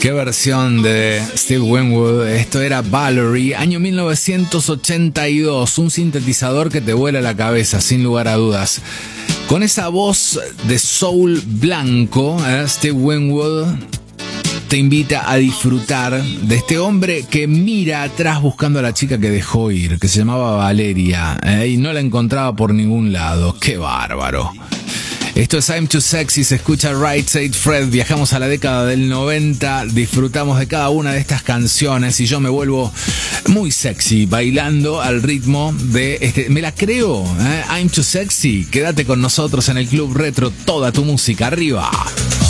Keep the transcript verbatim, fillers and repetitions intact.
Qué versión de Steve Winwood. Esto era Valerie, año mil novecientos ochenta y dos. Un sintetizador que te vuela la cabeza, sin lugar a dudas. Con esa voz de soul blanco, ¿eh? Steve Winwood te invita a disfrutar de este hombre que mira atrás buscando a la chica que dejó ir, que se llamaba Valeria, ¿eh? Y no la encontraba por ningún lado. ¡Qué bárbaro! Esto es I'm Too Sexy, se escucha Right Said Fred. Viajamos a la década del noventa, disfrutamos de cada una de estas canciones y yo me vuelvo muy sexy bailando al ritmo de este. Me la creo, ¿eh? I'm Too Sexy. Quédate con nosotros en el Club Retro, toda tu música arriba.